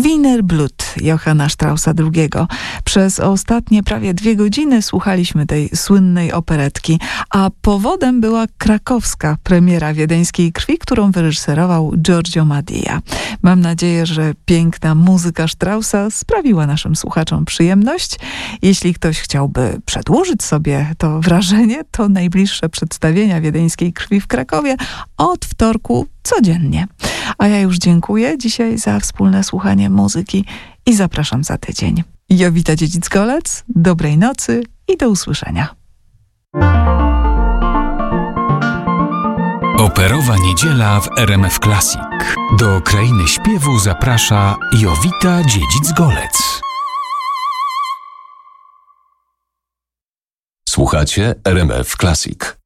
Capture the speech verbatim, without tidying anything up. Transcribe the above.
Wiener Blut Johanna Straussa drugiego. Przez ostatnie prawie dwie godziny słuchaliśmy tej słynnej operetki, a powodem była krakowska premiera Wiedeńskiej krwi, którą wyreżyserował Giorgio Madea. Mam nadzieję, że piękna muzyka Straussa sprawiła naszym słuchaczom przyjemność. Jeśli ktoś chciałby przedłużyć sobie to wrażenie, to najbliższe przedstawienia Wiedeńskiej krwi w Krakowie od wtorku codziennie. A ja już dziękuję dzisiaj za wspólne słuchanie muzyki i zapraszam za tydzień. Jowita Dziedzic-Golec, dobrej nocy i do usłyszenia. Operowa niedziela w R M F Classic. Do krainy śpiewu zaprasza Jowita Dziedzic-Golec. Słuchacie R M F Classic.